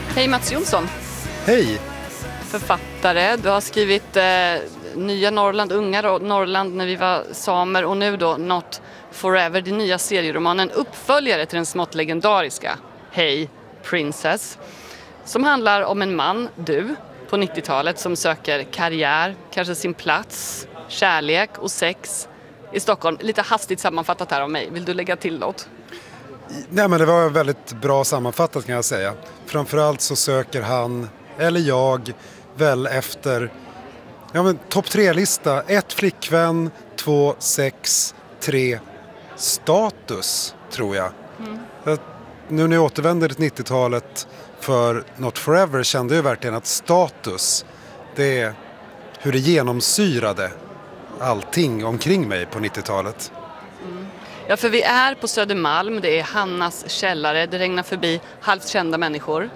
Hej Mats Jonsson. Hej! Författare. Du har skrivit Nya Norrland, Unga Norrland när vi var samer och nu då Not Forever, din nya serieromanen, uppföljare till den smått legendariska Hey Princess, som handlar om en man, du, på 90-talet som söker karriär, kanske sin plats, kärlek och sex i Stockholm. Lite hastigt sammanfattat här av mig. Vill du lägga till något? Nej, men det var väldigt bra sammanfattat kan jag säga. Framförallt så söker han, eller jag, väl efter topp 3-lista. 1 flickvän, 2 sex, 3 status, tror jag. Nu när jag återvänder till 90-talet för Not Forever kände jag verkligen att status, det är hur det genomsyrade allting omkring mig på 90-talet. Ja, för vi är på Södermalm, det är Hannas källare, det regnar förbi halvt kända människor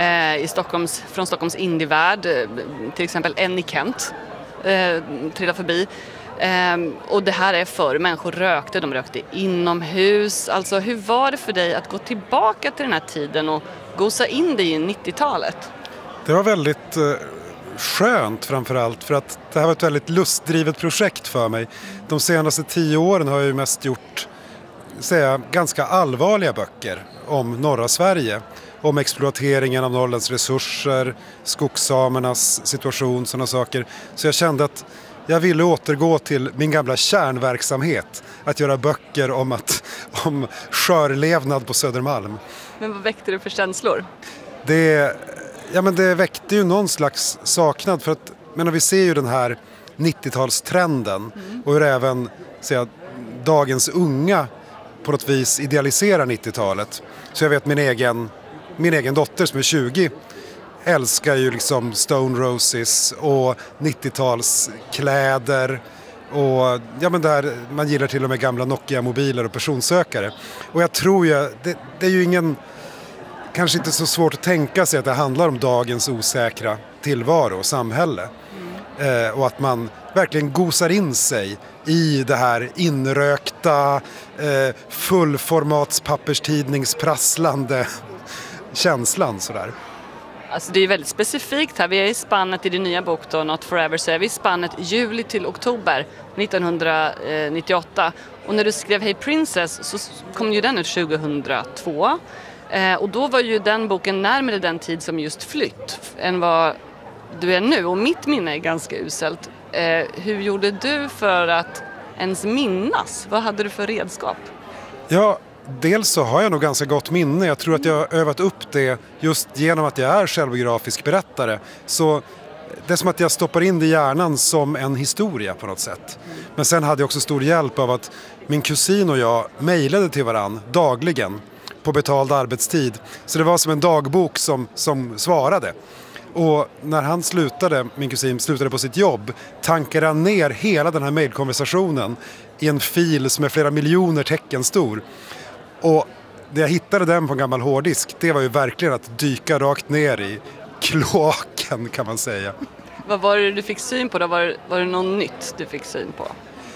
från Stockholms indievärld, till exempel Annie Kent trillar förbi. Och det här är förr, människor rökte, de rökte inomhus. Alltså hur var det för dig att gå tillbaka till den här tiden och gosa in dig i 90-talet? Det var väldigt skönt framförallt, för att det här var ett väldigt lustdrivet projekt för mig. De senaste 10 åren har jag ju mest gjort ganska allvarliga böcker om norra Sverige. Om exploateringen av Norrlands resurser, skogssamernas situation, sådana saker. Så jag kände att jag ville återgå till min gamla kärnverksamhet. Att göra böcker om skörlevnad på Södermalm. Men vad väckte du för känslor? Det väckte ju någon slags saknad, för att vi ser ju den här 90-talstrenden och hur även dagens unga på något vis idealiserar 90-talet. Så jag vet min egen dotter som är 20 älskar ju liksom Stone Roses och 90-talskläder och där man gillar till och med gamla Nokia-mobiler och personsökare. Och jag tror ju, det är ju kanske inte så svårt att tänka sig att det handlar om dagens osäkra tillvaro och samhälle. Och att man verkligen gosar in sig i det här inrökta, fullformats papperstidningsprasslande känslan sådär. Alltså det är väldigt specifikt här. Vi är i spannet i din nya bok då, Not Forever, så är vi i spannet juli till oktober 1998. Och när du skrev Hey Princess så kom ju den ut 2002. Och då var ju den boken närmare den tid som just flytt än vad du är nu. Och mitt minne är ganska uselt. Hur gjorde du för att ens minnas? Vad hade du för redskap? Ja, dels så har jag nog ganska gott minne. Jag tror att jag har övat upp det just genom att jag är självbiografisk berättare. Så det är som att jag stoppar in det i hjärnan som en historia på något sätt. Men sen hade jag också stor hjälp av att min kusin och jag mejlade till varann dagligen på betald arbetstid. Så det var som en dagbok som svarade. Och när min kusin slutade på sitt jobb, tankade han ner hela den här mejlkonversationen i en fil som är flera miljoner tecken stor. Och det jag hittade den på en gammal hårddisk, det var ju verkligen att dyka rakt ner i kloaken, kan man säga. Vad var det du fick syn på då? Var det något nytt du fick syn på?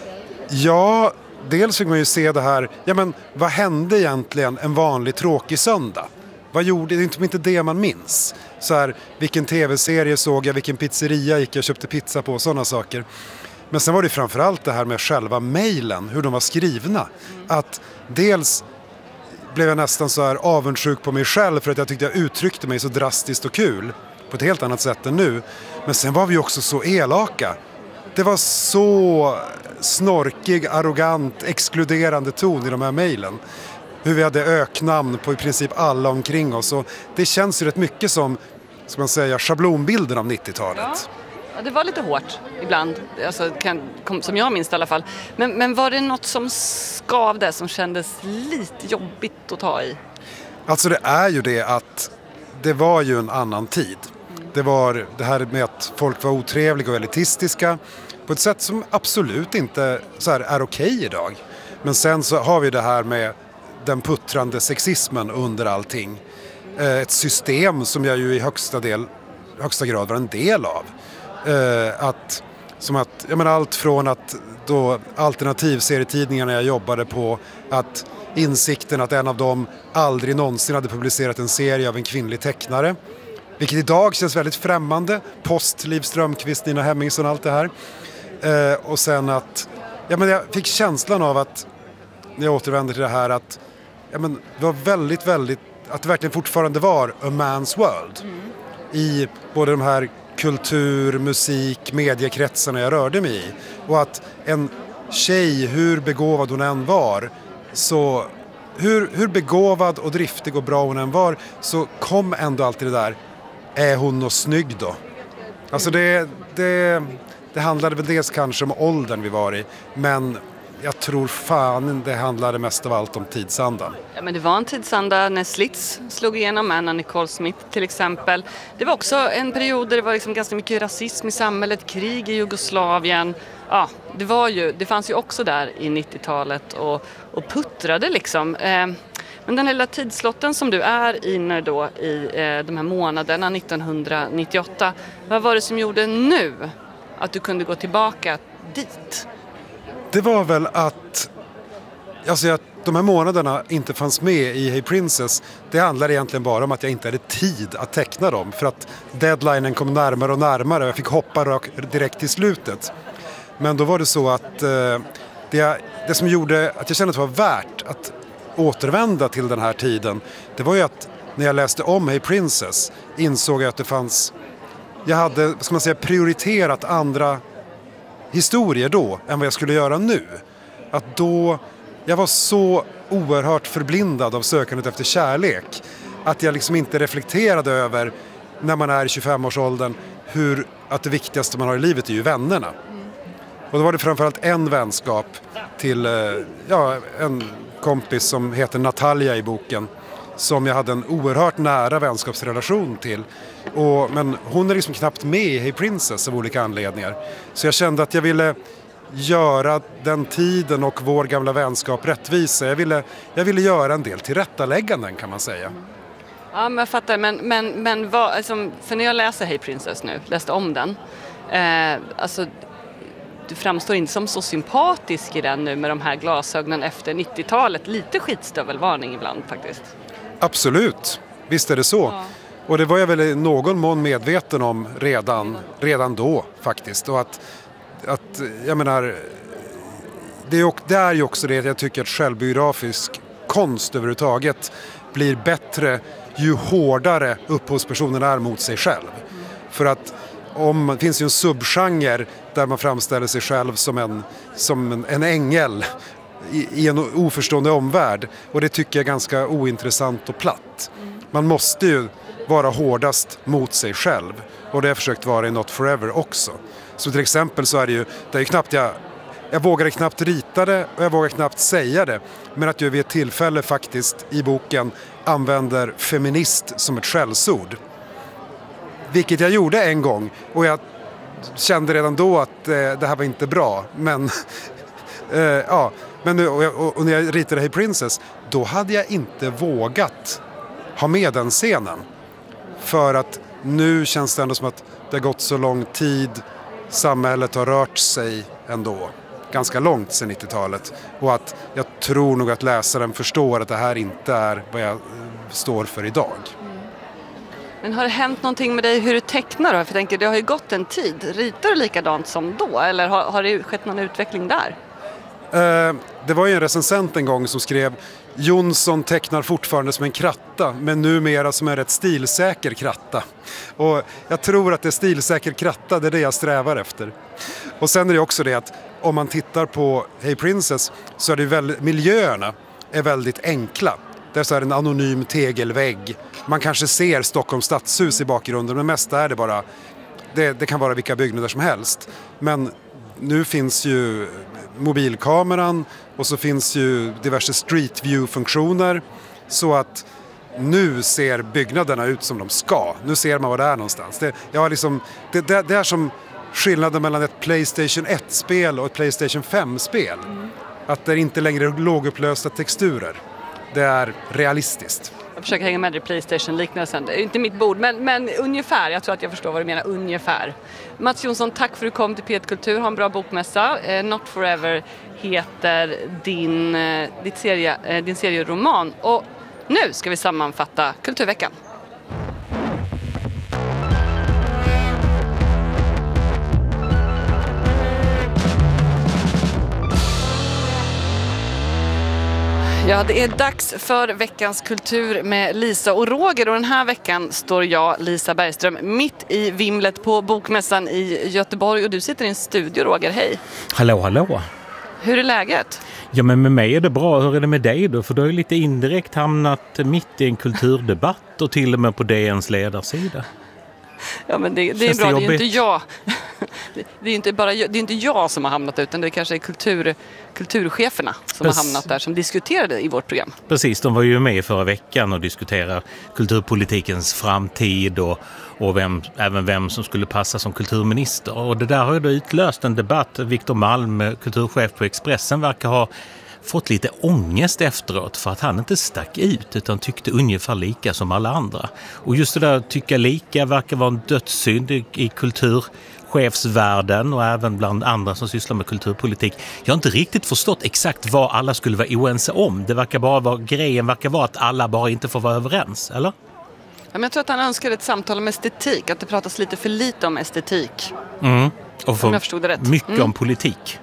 Ja, dels fick man ju se det här, vad hände egentligen en vanlig tråkig söndag? Vad gjorde, det är inte det man minns. Så här, vilken tv-serie såg jag, vilken pizzeria gick jag och köpte pizza på, sådana saker. Men sen var det framförallt det här med själva mejlen, hur de var skrivna. Att dels blev jag nästan så här avundsjuk på mig själv för att jag tyckte jag uttryckte mig så drastiskt och kul på ett helt annat sätt än nu. Men sen var vi också så elaka. Det var så snorkig, arrogant, exkluderande ton i de här mejlen. Hur vi hade öknamn på i princip alla omkring oss. Och det känns ju rätt mycket som, ska man säga, schablonbilden av 90-talet. Ja, det var lite hårt ibland, alltså, som jag minns i alla fall. Men var det något som skavde, som kändes lite jobbigt att ta i? Alltså det är ju det att det var ju en annan tid. Det var det här med att folk var otrevliga och elitistiska på ett sätt som absolut inte så här är okej idag. Men sen så har vi det här med den puttrande sexismen under allting. Ett system som jag ju i högsta grad var en del av. Allt från att då alternativserietidningarna jag jobbade på, att insikten att en av dem aldrig någonsin hade publicerat en serie av en kvinnlig tecknare. Vilket idag känns väldigt främmande. Post, Liv Strömquist, Nina Hemmingsson, allt det här. Och sen att jag fick känslan av att, när jag återvänder till det här, att det var väldigt, väldigt, att det verkligen fortfarande var a man's world. I både de här kultur, musik, mediekretsarna jag rörde mig i. Och att en tjej, hur begåvad hon än var, så hur begåvad och driftig och bra hon än var, så kom ändå alltid det där, är hon nog snygg då? Alltså det handlade väl dels kanske om åldern vi var i, men jag tror fan det handlade mest av allt om tidsandan. Ja, men det var en tidsanda när Slits slog igenom, Anna Nicole Smith till exempel. Det var också en period där det var liksom ganska mycket rasism i samhället, krig i Jugoslavien. Ja, det fanns ju också där i 90-talet och puttrade liksom. Men den hela tidslotten som du är inne då i de här månaderna 1998, vad var det som gjorde nu att du kunde gå tillbaka dit? Det var väl att de här månaderna inte fanns med i Hey Princess. Det handlar egentligen bara om att jag inte hade tid att teckna dem. För att deadlinen kom närmare och närmare och jag fick hoppa direkt till slutet. Men då var det så att det som gjorde att jag kände att det var värt att återvända till den här tiden, det var ju att när jag läste om Hey Princess insåg jag att det fanns, jag hade, ska man säga, prioriterat andra historier då än vad jag skulle göra nu. Att då, jag var så oerhört förblindad av sökandet efter kärlek att jag liksom inte reflekterade över, när man är i 25-årsåldern, att det viktigaste man har i livet är ju vännerna. Och då var det framförallt en vänskap till en kompis som heter Natalia i boken, som jag hade en oerhört nära vänskapsrelation till. Men hon är liksom knappt med i Hey Princess av olika anledningar. Så jag kände att jag ville göra den tiden och vår gamla vänskap rättvisa. Jag ville göra en del tillrättalägganden, kan man säga. Ja, men jag fattar. Men vad, alltså, för när jag läser Hey Princess nu, läste om den, alltså du framstår inte som så sympatisk i den nu med de här glasögonen efter 90-talet. Lite skitstövelvarning ibland faktiskt. Absolut, visst är det så. Ja. Och det var jag väl i någon mån medveten om redan då faktiskt. Och att jag menar, det är ju också det att jag tycker att självbiografisk konst överhuvudtaget blir bättre ju hårdare upphovspersonen är mot sig själv. För att det finns ju en subgenre där man framställer sig själv som en ängel i en oförstående omvärld. Och det tycker jag är ganska ointressant och platt. Man måste ju vara hårdast mot sig själv. Och det har jag försökt vara i Not Forever också. Så till exempel så är det är knappt jag vågade knappt rita det och jag vågar knappt säga det. Men att jag vid ett tillfälle faktiskt i boken använder feminist som ett skällsord. Vilket jag gjorde en gång och jag kände redan då att det här var inte bra. Men men nu, och när jag ritade Hey Princess, då hade jag inte vågat ha med den scenen. För att nu känns det ändå som att det har gått så lång tid, samhället har rört sig ändå ganska långt sedan 90-talet. Och att jag tror nog att läsaren förstår att det här inte är vad jag står för idag. Men har det hänt någonting med dig hur du tecknar då? För jag tänker, det har ju gått en tid. Ritar du likadant som då? Eller har det skett någon utveckling där? Det var ju en recensent en gång som skrev: Jonsson tecknar fortfarande som en kratta, men numera som en rätt stilsäker kratta. Och jag tror att det är stilsäker kratta, det är det jag strävar efter. Och sen är det också det att om man tittar på Hey Princess så är det miljöerna är väldigt enkla. Det är så här en anonym tegelvägg. Man kanske ser Stockholms stadshus i bakgrunden, men mest är det bara, det kan vara vilka byggnader som helst. Men nu finns ju mobilkameran och så finns ju diverse street view-funktioner, så att nu ser byggnaderna ut som de ska. Nu ser man vad det är någonstans. Det är som skillnaden mellan ett PlayStation 1-spel och ett PlayStation 5-spel. Att det inte längre är lågupplösta texturer. Det är realistiskt. försöka hänga med i PlayStation-liknelsen. Det är inte mitt bord, men ungefär. Jag tror att jag förstår vad du menar, ungefär. Mats Jonsson, tack för att du kom till P1 Kultur. Ha en bra bokmässa. Not Forever heter din serieroman. Och nu ska vi sammanfatta Kulturveckan. Ja, det är dags för veckans kultur med Lisa och Roger. Och den här veckan står jag, Lisa Bergström, mitt i vimlet på Bokmässan i Göteborg. Och du sitter i en studio, Roger. Hej! Hallå, hallå! Hur är läget? Ja, men med mig är det bra. Hur är det med dig då? För du har ju lite indirekt hamnat mitt i en kulturdebatt och till och med på DNs ledarsida. Ja, men det är bra. Det är ju inte jag. Det är inte jag som har hamnat, utan det kanske är kulturcheferna som har hamnat där, som diskuterade i vårt program. Precis, de var ju med förra veckan och diskuterade kulturpolitikens framtid och vem som skulle passa som kulturminister. Och det där har ju då utlöst en debatt. Viktor Malm, kulturchef på Expressen, verkar ha fått lite ångest efteråt för att han inte stack ut utan tyckte ungefär lika som alla andra. Och just det där tycka lika verkar vara en dödssynd i kulturchefsvärlden och även bland andra som sysslar med kulturpolitik. Jag har inte riktigt förstått exakt vad alla skulle vara oense om. Grejen verkar vara att alla bara inte får vara överens, eller? Ja, men jag tror att han önskade ett samtal om estetik, att det pratas lite för lite om estetik. Och om jag förstod det rätt. Mycket om politik.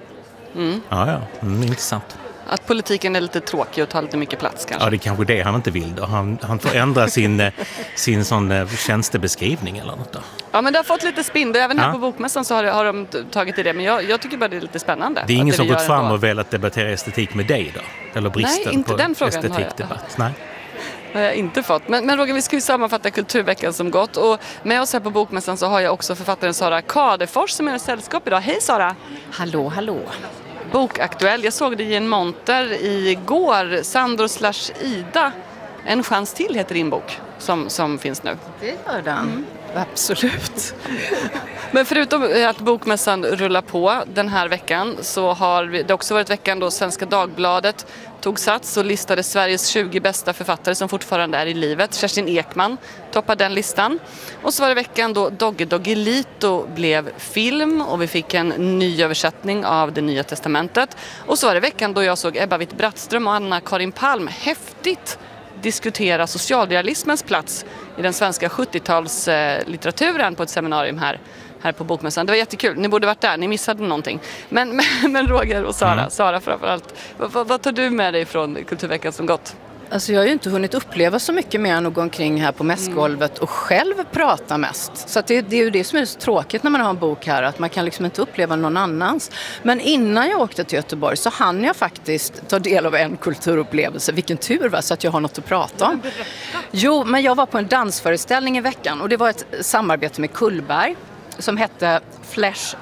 Intressant. Att politiken är lite tråkig och tar lite mycket plats kanske. Ja, det är kanske det han inte vill då. Han får ändra sin sån tjänstebeskrivning eller något då. Ja, men det har fått lite spinn. Även här på Bokmässan så har de tagit i det. Men jag tycker bara det är lite spännande. Det är ingen som gått fram och velat debattera estetik med dig då? Eller bristen Nej, inte på den frågan estetikdebatt? Nej, har jag inte fått. Men Roger, vi ska ju sammanfatta Kulturveckan som gått. Och med oss här på Bokmässan så har jag också författaren Sara Kadefors som är i sällskap idag. Hej Sara! Hallå, hallå! Bokaktuell. Jag såg dig i en monter igår. Sandor/Ida. En chans till heter din bok som finns nu. Det gör den. Absolut. Men förutom att Bokmässan rullar på den här veckan så har det också varit veckan då Svenska Dagbladet tog sats och listade Sveriges 20 bästa författare som fortfarande är i livet. Kerstin Ekman toppade den listan. Och så var det veckan då Dogge Doggelito blev film och vi fick en ny översättning av det Nya Testamentet. Och så var det veckan då jag såg Ebba Witt-Brattström och Anna-Karin Palm häftigt diskutera socialrealismens plats i den svenska 70-talslitteraturen på ett seminarium här på Bokmässan. Det var jättekul. Ni borde varit där. Ni missade någonting. Men Roger och Sara framförallt. Vad tar du med dig från Kulturveckan som gått? Alltså jag har ju inte hunnit uppleva så mycket mer än att gå omkring här på mässgolvet och själv prata mest. Så att det är ju det som är så tråkigt när man har en bok här, att man kan liksom inte uppleva någon annans. Men innan jag åkte till Göteborg så hann jag faktiskt ta del av en kulturupplevelse. Vilken tur, va? Så att jag har något att prata om. Jo, men jag var på en dansföreställning i veckan och det var ett samarbete med Kullberg som hette Flesh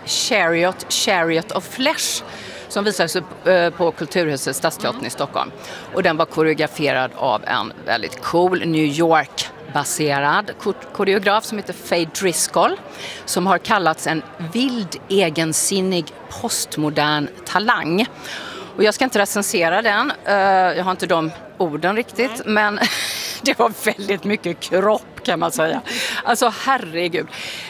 Chariot of Flesh, som visades på Kulturhuset Stadsteatern i Stockholm. Och den var koreograferad av en väldigt cool New York-baserad koreograf som heter Faye Driscoll, som har kallats en vild, egensinnig, postmodern talang. Och jag ska inte recensera den, jag har inte de orden riktigt, men det var väldigt mycket kropp kan man säga. Alltså herregud.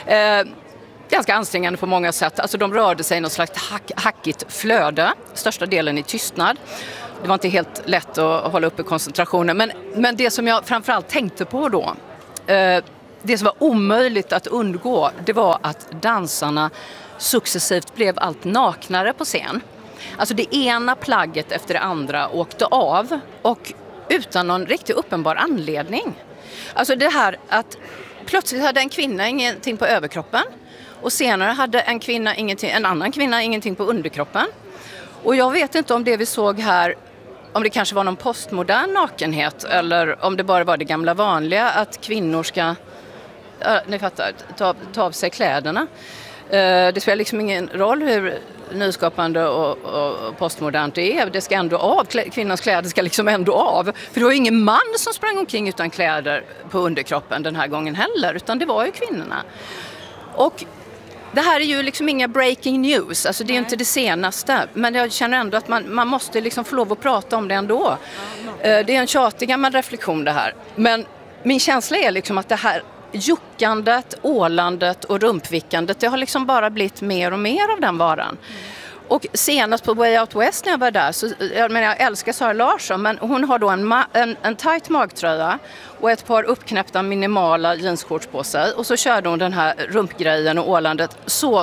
Ganska ansträngande på många sätt. Alltså de rörde sig i något slags hackigt flöde, största delen i tystnad. Det var inte helt lätt att hålla uppe koncentrationen. Men det som jag framförallt tänkte på då, det som var omöjligt att undgå, det var att dansarna successivt blev allt naknare på scen. Alltså det ena plagget efter det andra åkte av och utan någon riktigt uppenbar anledning. Alltså det här att plötsligt hade en kvinna ingenting på överkroppen. Och senare hade en annan kvinna ingenting på underkroppen. Och jag vet inte om det vi såg här, om det kanske var någon postmodern nakenhet eller om det bara var det gamla vanliga att kvinnor ska, ni fattar, ta av sig kläderna. Det spelar liksom ingen roll hur nyskapande och postmodernt det är. Det ska ändå av. Kvinnans kläder ska liksom ändå av. För det var ju ingen man som sprang omkring utan kläder på underkroppen den här gången heller, utan det var ju kvinnorna. Och Det här är ju liksom inga breaking news, alltså det är inte det senaste, men jag känner ändå att man måste liksom få lov att prata om det ändå. Det är en tjatig gammal reflektion det här, men min känsla är liksom att det här juckandet, ålandet och rumpvickandet, det har liksom bara blivit mer och mer av den varan. Och senast på Way Out West när jag var där, så, jag älskar Sara Larsson, men hon har då en tight magtröja och ett par uppknäppta minimala jeansshorts på sig. Och så körde hon den här rumpgrejen och ålandet så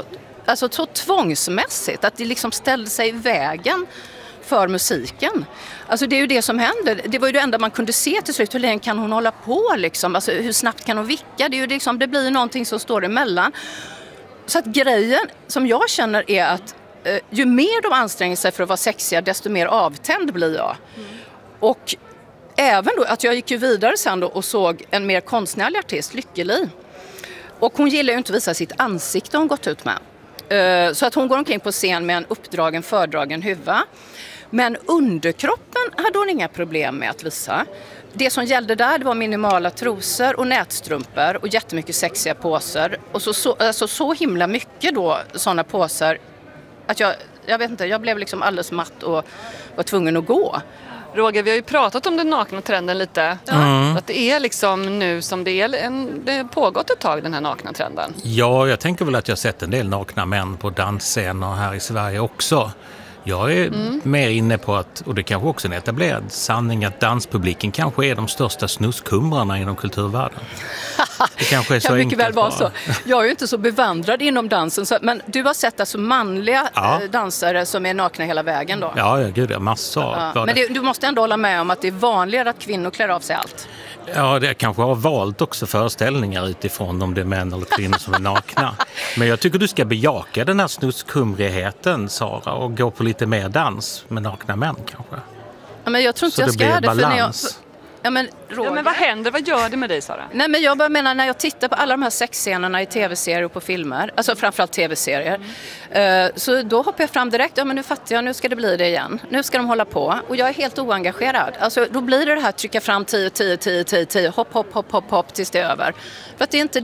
tvångsmässigt att det liksom ställde sig i vägen för musiken. Alltså det är ju det som händer. Det var ju det enda man kunde se till slut. Hur länge kan hon hålla på liksom? Alltså hur snabbt kan hon vicka? Det är ju liksom, det blir ju någonting som står emellan. Så att grejen som jag känner är att ju mer de anstränger sig för att vara sexiga, desto mer avtänd blir jag. Och även då att jag gick ju vidare sen då och såg en mer konstnärlig artist, Lykkeli. Och hon gillar ju inte att visa sitt ansikte hon gått ut med. Så att hon går omkring på scen med en uppdragen, fördragen huva. Men underkroppen hade hon inga problem med att visa. Det som gällde där, det var minimala trosor och nätstrumpor och jättemycket sexiga påser. Och så himla mycket då sådana påser att jag vet inte, jag blev liksom alldeles matt och var tvungen att gå. Roger, vi har ju pratat om den nakna trenden lite. Att det är liksom nu som det har pågått ett tag, den här nakna trenden. Ja, jag tänker väl att jag sett en del nakna män på dansscener här i Sverige också. Jag är mer inne på att, och det kanske också är en etablerad sanning, att danspubliken kanske är de största snuskumrarna inom kulturvärlden. Det kanske är så kan enkelt mycket väl vara bara. så. Jag är ju inte så bevandrad inom dansen, men du har sett alltså manliga dansare som är nakna hela vägen då? Ja, gud, det är massor. Men du måste ändå hålla med om att det är vanligare att kvinnor klär av sig allt. Ja, det kanske har valt också föreställningar utifrån om det är män eller kvinnor som är nakna. Men jag tycker du ska bejaka den här snuskumrigheten, Sara, och gå på lite mer dans med nakna män kanske. Ja, men jag tror inte så jag ska göra det balans. För när jag... Ja, men vad händer? Vad gör det med dig, Sara? Nej, men jag bara menar, när jag tittar på alla de här sexscenerna i tv-serier och på filmer, alltså framförallt tv-serier, så då hoppar jag fram direkt. Ja, men nu fattar jag, nu ska det bli det igen. Nu ska de hålla på. Och jag är helt oengagerad. Alltså, då blir det här trycka fram 10, hopp tills det är över. För att det är inte,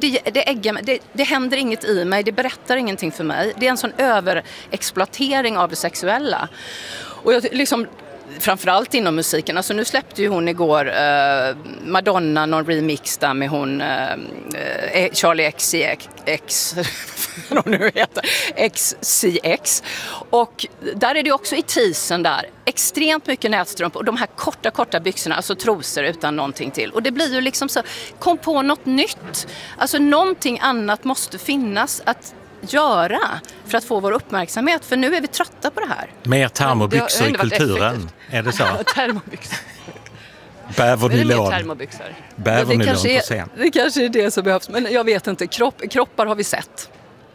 det händer inget i mig, det berättar ingenting för mig. Det är en sån överexploatering av det sexuella. Och jag liksom... Framförallt inom musiken. Alltså nu släppte ju hon igår Madonna någon remix där med hon Charlie XCX XCX. Och där är det också i teasern där extremt mycket nätstrump och de här korta byxorna, alltså trosor utan någonting till. Och det blir ju liksom så, kom på något nytt. Alltså någonting annat måste finnas att göra för att få vår uppmärksamhet. För nu är vi trötta på det här. Mer termobyxor i kulturen. Är det så? Termobyxor. Bävernylon. Termobyxor. Bävernylon på scen. Det kanske är det som behövs. Men jag vet inte. Kroppar har vi sett.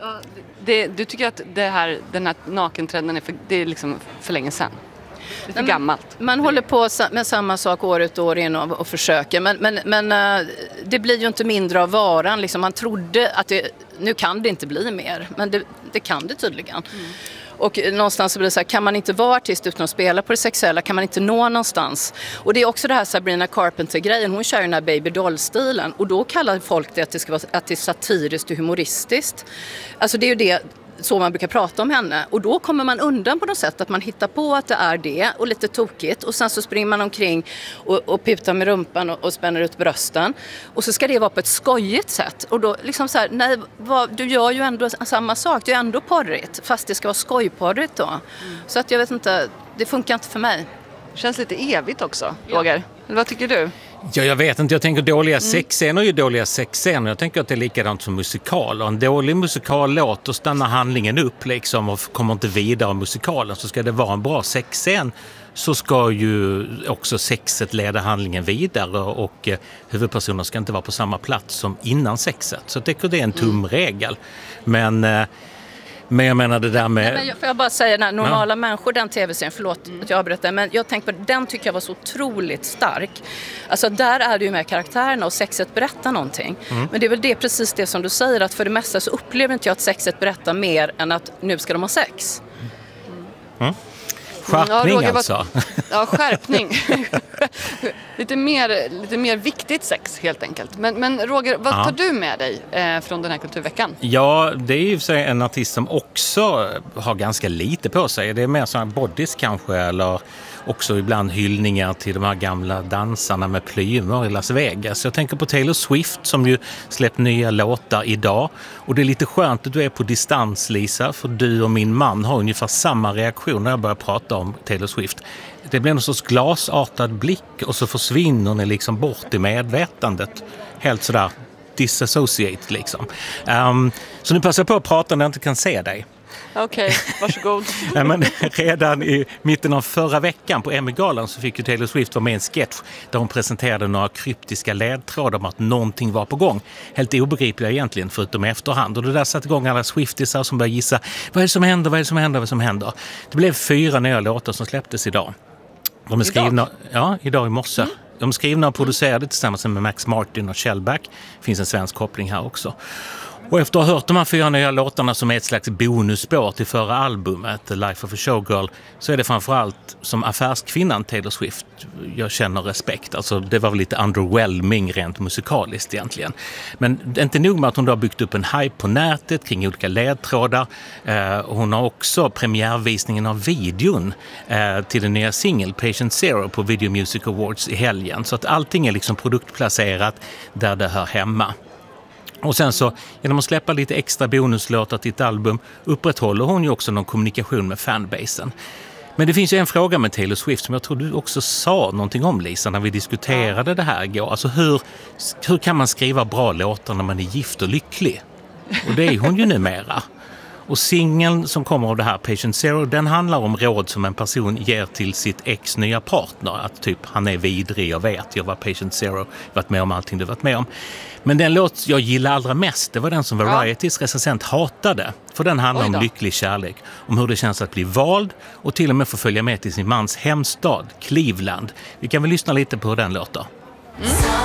Du tycker att den här nakentrenden det är liksom för länge sedan? Det är för gammalt. Man håller på med samma sak år ut och år in och försöker. Men det blir ju inte mindre av varan. Liksom man trodde att nu kan det inte bli mer. Men det kan det tydligen. Och någonstans så blir det så här, kan man inte vara artist utan att spela på det sexuella, kan man inte nå någonstans. Och det är också det här Sabrina Carpenter-grejen, hon kör ju den här baby doll-stilen. Och då kallar folk det att det är satiriskt och humoristiskt. Alltså det är ju det så man brukar prata om henne. Och då kommer man undan på något sätt att man hittar på att det är det och lite tokigt. Och sen så springer man omkring och putar med rumpan och spänner ut brösten. Och så ska det vara på ett skojigt sätt. Och då liksom så här, nej, du gör ju ändå samma sak. Det är ändå porrigt. Fast det ska vara skojporrigt då. Så att jag vet inte, det funkar inte för mig. Känns lite evigt också, Roger. Eller vad tycker du? Ja, jag vet inte. Jag tänker dåliga sexscener är ju dåliga sexscener. Jag tänker att det är likadant som musikal. Och en dålig musikallåt och stannar handlingen upp liksom och kommer inte vidare av musikalen. Så ska det vara en bra sexscen så ska ju också sexet leda handlingen vidare och huvudpersonen ska inte vara på samma plats som innan sexet. Så jag tycker det är en tumregel. Men jag menar det där med... Men får jag bara säga, när normala människor, den tv-serien, förlåt att jag avbryter, men jag tänker på den tycker jag var så otroligt stark. Alltså där är det ju med karaktärerna och sexet berättar någonting. Men det är väl precis det som du säger, att för det mesta så upplever inte jag att sexet berättar mer än att nu ska de ha sex. Skärpning Roger, alltså. Ja, skärpning. lite mer viktigt sex helt enkelt. Men Roger, vad tar du med dig från den här kulturveckan? Ja, det är ju sig en artist som också har ganska lite på sig. Det är mer sådana bodies kanske, eller också ibland hyllningar till de här gamla dansarna med plymer i Las Vegas. Jag tänker på Taylor Swift som ju släppt nya låtar idag. Och det är lite skönt att du är på distans, Lisa, för du och min man har ungefär samma reaktion när jag börjar prata om Taylor Swift. Det blir en sorts glasartad blick och så försvinner ni liksom bort i medvetandet. Helt sådär disassociate liksom. Så nu passar jag på att prata när jag inte kan se dig. Okej, varsågod. Nej, men redan i mitten av förra veckan på Emmy-galan så fick ju Taylor Swift vara med i en sketch där hon presenterade några kryptiska ledtrådar om att någonting var på gång. Helt obegripliga egentligen, förutom i efterhand. Och det där satte igång alla Swiftisar som började gissa vad är det som händer. Det blev 4 nya låtar som släpptes idag. De är skrivna, idag i morse. De är skrivna och producerade tillsammans med Max Martin och Shellback. Det finns en svensk koppling här också. Och efter att ha hört de här 4 nya låtarna som är ett slags bonusspår till förra albumet, The Life of a Showgirl, så är det framförallt som affärskvinnan Taylor Swift jag känner respekt. Alltså det var väl lite underwhelming rent musikaliskt egentligen. Men det är inte nog med att hon har byggt upp en hype på nätet kring olika ledtrådar. Hon har också premiärvisningen av videon till den nya singeln Patient Zero på Video Music Awards i helgen. Så att allting är liksom produktplacerat där det hör hemma. Och sen så, genom att släppa lite extra bonuslåtar till ett album, upprätthåller hon ju också någon kommunikation med fanbasen. Men det finns ju en fråga med Taylor Swift som jag tror du också sa någonting om, Lisa, när vi diskuterade det här igår. Alltså hur kan man skriva bra låtar när man är gift och lycklig? Och det är hon ju numera. Och singeln som kommer av det här, Patient Zero, den handlar om råd som en person ger till sitt ex nya partner. Att typ, han är vidrig, jag vet, jag var Patient Zero, varit med om allting du varit med om. Men den låt jag gillar allra mest, det var den som Varieties recensent hatade. För den handlar om lycklig kärlek, om hur det känns att bli vald och till och med få följa med till sin mans hemstad, Cleveland. Vi kan väl lyssna lite på hur den låter.